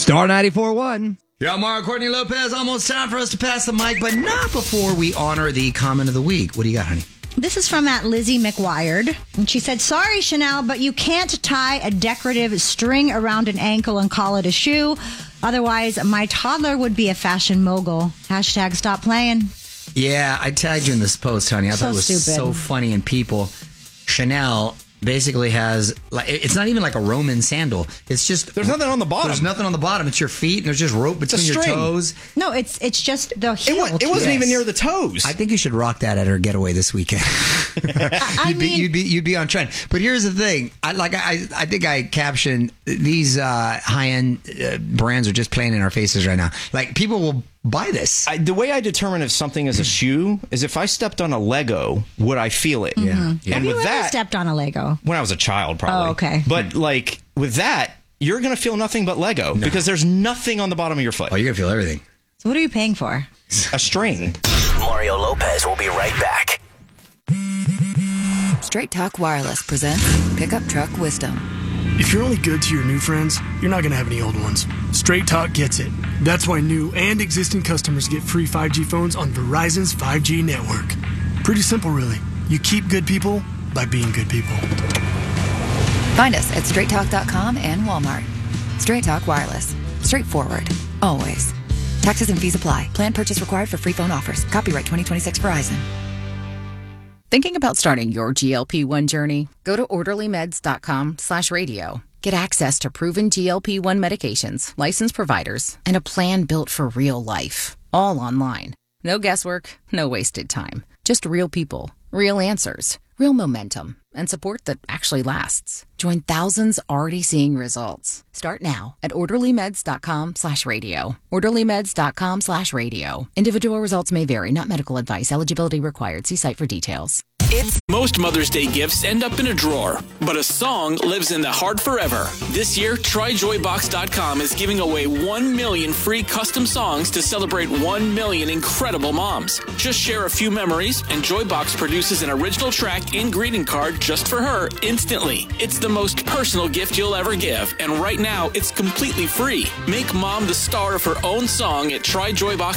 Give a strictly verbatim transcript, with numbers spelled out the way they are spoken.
Star ninety-four point one. Yeah, Mario Courtney Lopez. Almost time for us to pass the mic, but not before we honor the comment of the week. What do you got, honey? This is from at Lizzie McWired. And she said, sorry, Chanel, but you can't tie a decorative string around an ankle and call it a shoe. Otherwise, my toddler would be a fashion mogul. Hashtag stop playing. Yeah, I tagged you in this post, honey. I So thought it was stupid. so funny. And people, Chanel basically has, like, it's not even like a Roman sandal. It's just... There's nothing on the bottom. There's nothing on the bottom. It's your feet, and there's just rope between your string. toes. No, it's it's just the It, heel. wa- it wasn't to even this. near the toes. I think you should rock that at her getaway this weekend. I you'd, be, mean- you'd be you'd be on trend. But here's the thing: I like I I think I captioned these uh, high end uh, brands are just playing in our faces right now. Like people will buy this. I, the way I determine if something is a shoe is if I stepped on a Lego, would I feel it? Yeah. Have And you with ever that, stepped on a Lego? when I was a child, probably. Oh, okay. But like with that, you're gonna feel nothing but Lego because there's nothing on the bottom of your foot. Oh, you're gonna feel everything. So what are you paying for? A string. Mario Lopez will be right back. Straight Talk Wireless presents Pickup Truck Wisdom. If you're only good to your new friends, you're not going to have any old ones. Straight Talk gets it. That's why new and existing customers get free five G phones on Verizon's five G network. Pretty simple, really. You keep good people by being good people. Find us at straight talk dot com and Walmart. Straight Talk Wireless. Straightforward. Always. Taxes and fees apply. Plan purchase required for free phone offers. Copyright twenty twenty-six Verizon. Thinking about starting your G L P one journey? Go to orderly meds dot com slash radio. Get access to proven G L P one medications, licensed providers, and a plan built for real life. All online. No guesswork, no wasted time. Just real people, real answers, real momentum, and support that actually lasts. Join thousands already seeing results. Start now at orderly meds dot com slash radio. orderly meds dot com slash radio. Individual results may vary, not medical advice. Eligibility required. See site for details. Most Mother's Day gifts end up in a drawer, but a song lives in the heart forever. This year, try joy box dot com is giving away one million free custom songs to celebrate one million incredible moms. Just share a few memories, and Joybox produces an original track and greeting card just for her instantly. It's the most personal gift you'll ever give, and right now, it's completely free. Make mom the star of her own song at try joy box